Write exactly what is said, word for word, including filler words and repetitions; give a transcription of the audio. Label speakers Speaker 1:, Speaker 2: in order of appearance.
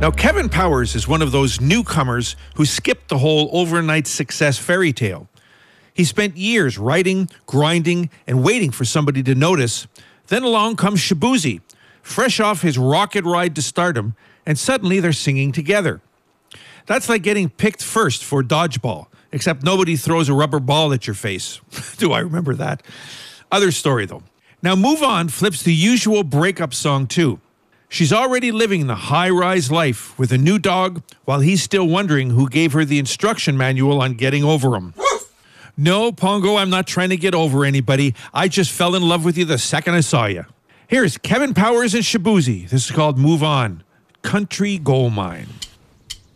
Speaker 1: Now, Kevin Powers is one of those newcomers who skipped the whole overnight success fairy tale. He spent years writing, grinding, and waiting for somebody to notice. Then along comes Shaboozey, fresh off his rocket ride to stardom, and suddenly they're singing together. That's like getting picked first for dodgeball, except nobody throws a rubber ball at your face. Do I remember that? Other story, though. Now, Move On flips the usual breakup song, too. She's already living the high-rise life with a new dog while he's still wondering who gave her the instruction manual on getting over him. No, Pongo, I'm not trying to get over anybody. I just fell in love with you the second I saw you. Here's Kevin Powers and Shaboozey. This is called Move On. Country Gold Mine.